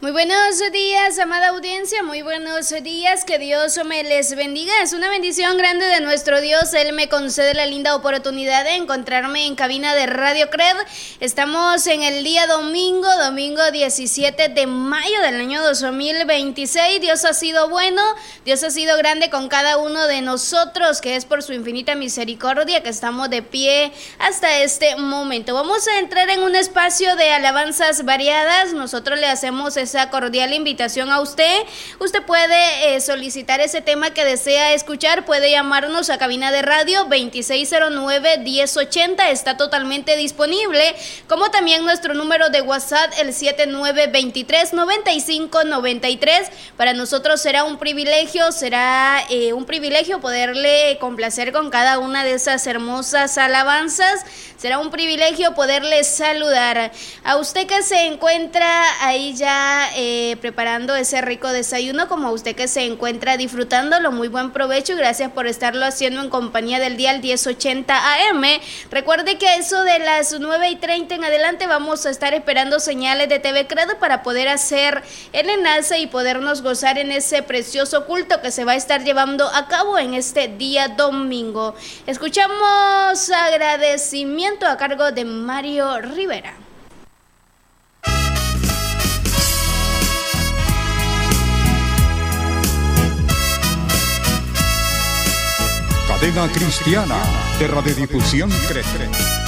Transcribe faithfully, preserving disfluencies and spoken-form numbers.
Muy buenos días, amada audiencia, muy buenos días, que Dios me les bendiga. Es una bendición grande de nuestro Dios, Él me concede la linda oportunidad de encontrarme en cabina de Radio Cred. Estamos en el día domingo, domingo diecisiete de mayo del año dos mil veintiséis. Dios ha sido bueno, Dios ha sido grande con cada uno de nosotros, que es por su infinita misericordia que estamos de pie hasta este momento. Vamos a entrar en un espacio de alabanzas variadas. Nosotros le hacemos esa cordial invitación a usted. Usted puede eh, solicitar ese tema que desea escuchar, puede llamarnos a cabina de radio veintiséis cero nueve, diez ochenta, está totalmente disponible, como también nuestro número de WhatsApp, el siete nueve dos tres, nueve cinco nueve tres. Para nosotros será un privilegio, será eh, un privilegio poderle complacer con cada una de esas hermosas alabanzas, será un privilegio poderle saludar. A usted que se encuentra ahí ya Eh, preparando ese rico desayuno, como usted que se encuentra disfrutándolo, muy buen provecho y gracias por estarlo haciendo en compañía del dial diez ochenta A M. Recuerde que a eso de las nueve y treinta en adelante vamos a estar esperando señales de T V Cred para poder hacer el enlace y podernos gozar en ese precioso culto que se va a estar llevando a cabo en este día domingo. Escuchamos Agradecimiento a cargo de Mario Rivera. Cadena Cristiana de Radiodifusión Cred.